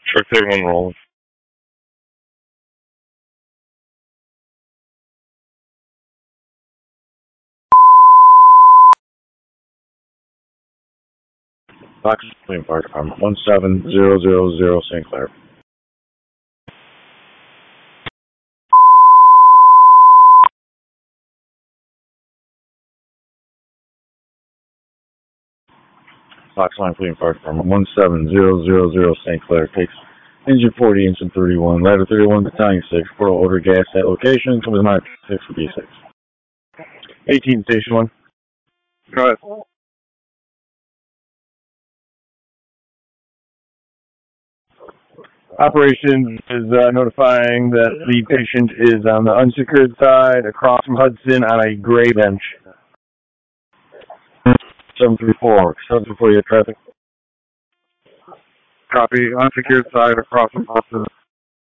Truck 31 rolling. Fox Plain Fire Department 17000 St. Clair. Fox Line Fleet Fire Department 17000 St. Clair takes engine 40, engine 31, ladder 31, battalion 6, portal order gas at location, comes to 6 for B6. 18 station 1. Go ahead. Operation is notifying that the patient is on the unsecured side across from Hudson on a gray bench. 734, you have traffic. Copy, unsecured side across from Hudson.